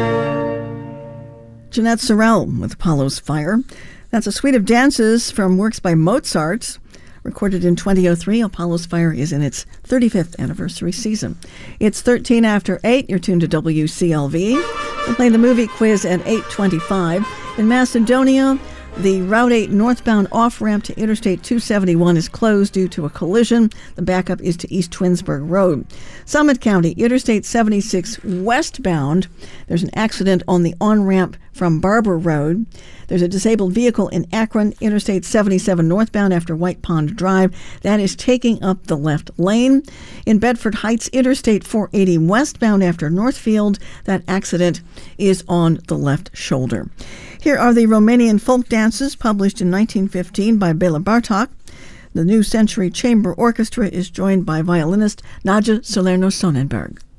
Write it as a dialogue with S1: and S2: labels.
S1: Jeanette Sorrell with Apollo's Fire. That's a suite of dances from works by Mozart. Recorded in 2003, Apollo's Fire is in its 35th anniversary season. It's 13 after 8. You're tuned to WCLV. We'll play the movie quiz at 8:25. In Macedonia, the Route 8 northbound off-ramp to Interstate 271 is closed due to a collision. The backup is to East Twinsburg Road. Summit County, Interstate 76 westbound. There's an accident on the on-ramp from Barber Road. There's a disabled vehicle in Akron, Interstate 77 northbound after White Pond Drive. That is taking up the left lane. In Bedford Heights, Interstate 480 westbound after Northfield. That accident is on the left shoulder. Here are the Romanian folk dances published in 1915 by Bela Bartok. The New Century Chamber Orchestra is joined by violinist Nadia Salerno-Sonnenberg.